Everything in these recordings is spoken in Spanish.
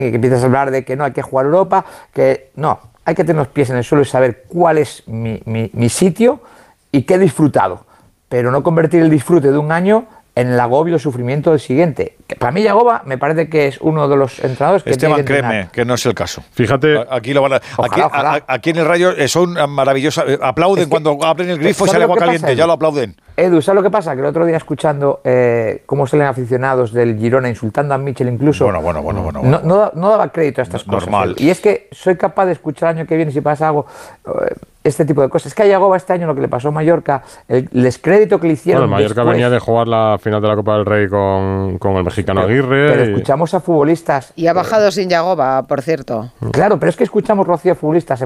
que empiezas a hablar de que no hay que jugar Europa, que no, hay que tener los pies en el suelo y saber cuál es mi sitio y qué he disfrutado, pero no convertir el disfrute de un año en el agobio y el sufrimiento del siguiente. Que para mí Yagoba me parece que es uno de los entrenadores que Esteban, tiene que créeme que no es el caso. Fíjate, aquí lo van a, ojalá. aquí en el Rayo son maravillosos, aplauden cuando abren el grifo y sale agua caliente, pasa, ya lo aplauden. Edu, ¿sabes lo que pasa? Que el otro día escuchando cómo salen aficionados del Girona insultando a Michel incluso, no daba crédito a estas cosas. Normal. Y es que soy capaz de escuchar el año que viene si pasa algo, este tipo de cosas. Es que a Yagoba este año lo que le pasó a Mallorca, el descrédito que le hicieron. Bueno, Mallorca venía de jugar la final de la Copa del Rey con el mexicano Aguirre. Pero escuchamos a futbolistas. Y ha bajado sin Yagoba, por cierto. Claro, pero es que escuchamos, Rocío, a futbolistas en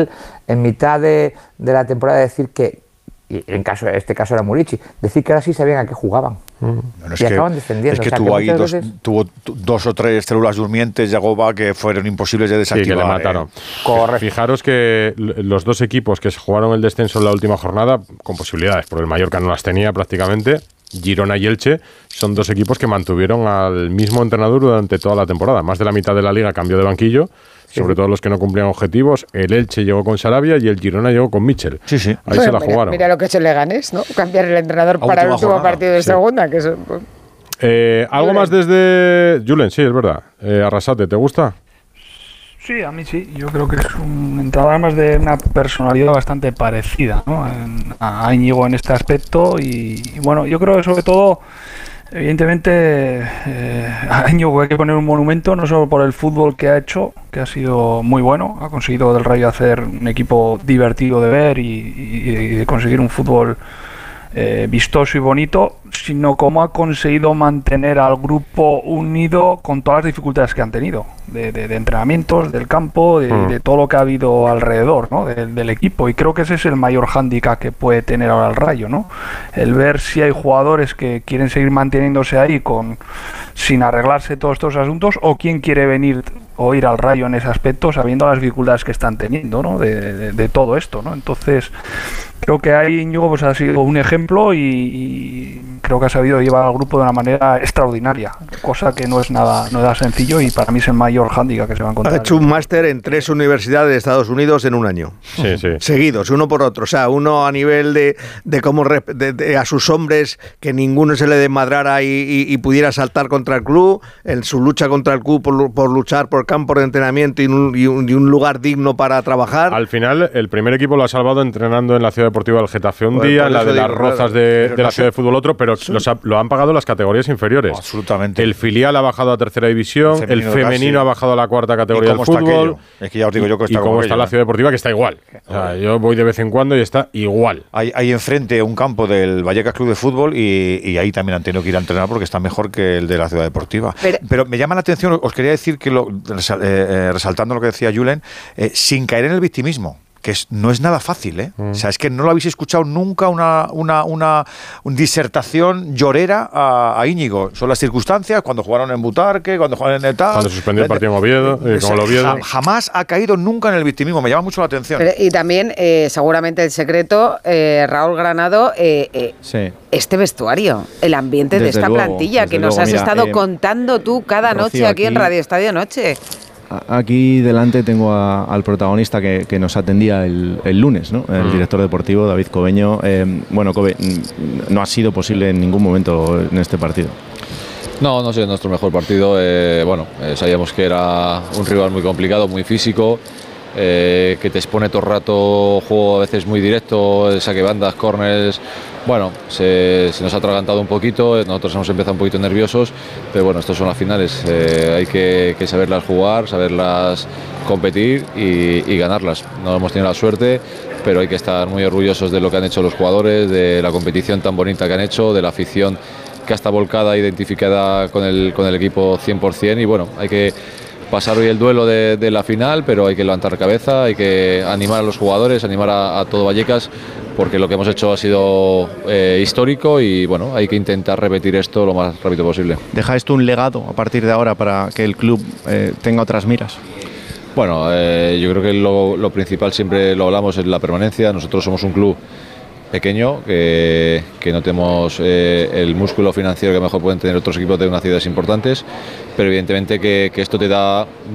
mitad de la temporada decir que, y este caso era Murici, decir que ahora sí sabían a qué jugaban. Y acaban descendiendo. Es que tuvo dos o tres células durmientes, Yagoba, que fueron imposibles de desactivar. Sí, que le mataron. Correcto. Fijaros que los dos equipos que se jugaron el descenso en la última jornada, con posibilidades, porque el Mallorca no las tenía prácticamente, Girona y Elche, son dos equipos que mantuvieron al mismo entrenador durante toda la temporada. Más de la mitad de la liga cambió de banquillo, sobre todo los que no cumplían objetivos. El Elche llegó con Sarabia y el Girona llegó con Michel. Sí. Ahí bueno, se la jugaron. Mira lo que ha hecho Leganés, ¿no? Cambiar el entrenador para el último partido de segunda. Que es, algo más desde Julen, sí, es verdad. Arrasate, ¿te gusta? Sí, a mí sí. Yo creo que es un entrenador además de una personalidad bastante parecida, ¿no? A Íñigo en este aspecto y bueno, yo creo que sobre todo, evidentemente, a Íñigo hay que poner un monumento no solo por el fútbol que ha hecho, que ha sido muy bueno, ha conseguido del Rayo hacer un equipo divertido de ver y de conseguir un fútbol vistoso y bonito, sino cómo ha conseguido mantener al grupo unido con todas las dificultades que han tenido, de entrenamientos, del campo, de todo lo que ha habido alrededor, ¿no? del equipo. Y creo que ese es el mayor hándicap que puede tener ahora el Rayo, ¿no? El ver si hay jugadores que quieren seguir manteniéndose ahí sin arreglarse todos estos asuntos, o quién quiere venir o ir al Rayo en ese aspecto sabiendo las dificultades que están teniendo, ¿no? de todo esto, ¿no? Entonces creo que ahí Íñigo pues ha sido un ejemplo y creo que ha sabido llevar al grupo de una manera extraordinaria, cosa que no es nada sencillo, y para mí es el mayor hándicap que se va a encontrar. Ha hecho un máster en 3 universidades de Estados Unidos en un año. Sí. Seguidos, uno por otro. O sea, uno a nivel de cómo a sus hombres, que ninguno se le desmadrara y pudiera saltar contra el club, en su lucha contra el club por luchar por campos de entrenamiento y un lugar digno para trabajar. Al final, el primer equipo lo ha salvado entrenando en la Ciudad Deportiva del Getafe un día, en la de las Rozas de la Ciudad de Fútbol otro, pero lo han pagado las categorías inferiores. Absolutamente. El filial ha bajado a tercera división, el femenino ha bajado a la cuarta categoría del fútbol. Es que ya os digo yo que está y cómo está la Ciudad Deportiva, que está igual. O sea, yo voy de vez en cuando y está igual. Hay enfrente un campo del Vallecas Club de Fútbol y ahí también han tenido que ir a entrenar porque está mejor que el de la Ciudad Deportiva. Pero me llama la atención, os quería decir que resaltando lo que decía Julen, sin caer en el victimismo, que no es nada fácil, ¿eh? O sea, es que no lo habéis escuchado nunca una disertación llorera a Íñigo. Son las circunstancias, cuando jugaron en Butarque, cuando jugaron en Etat. Cuando suspendió el partido en Oviedo, con el Oviedo. Jamás ha caído nunca en el victimismo, me llama mucho la atención. Y también, seguramente el secreto, Raúl Granado, este vestuario, el ambiente de esta plantilla que nos has estado contando tú cada noche aquí en Radio Estadio Noche. Aquí delante tengo al protagonista que nos atendía el lunes, ¿no? El director deportivo, David Cobeño. Kobe, no ha sido posible en ningún momento en este partido. No ha sido nuestro mejor partido. Sabíamos que era un rival muy complicado, muy físico, que te expone todo el rato, juego a veces muy directo, saque bandas, córners. Se nos ha atragantado un poquito, nosotros hemos empezado un poquito nerviosos, pero bueno, estos son las finales, hay que saberlas jugar, saberlas competir y ganarlas. No hemos tenido la suerte, pero hay que estar muy orgullosos de lo que han hecho los jugadores, de la competición tan bonita que han hecho, de la afición que está volcada, identificada con el equipo 100%, y bueno, hay que pasar hoy el duelo de la final, pero hay que levantar cabeza, hay que animar a los jugadores, animar a todo Vallecas, porque lo que hemos hecho ha sido histórico y bueno, hay que intentar repetir esto lo más rápido posible. ¿Deja esto un legado a partir de ahora para que el club tenga otras miras? Yo creo que lo principal, siempre lo hablamos, es la permanencia. Nosotros somos un club pequeño, que no tenemos el músculo financiero que mejor pueden tener otros equipos de unas ciudades importantes, pero evidentemente que esto te da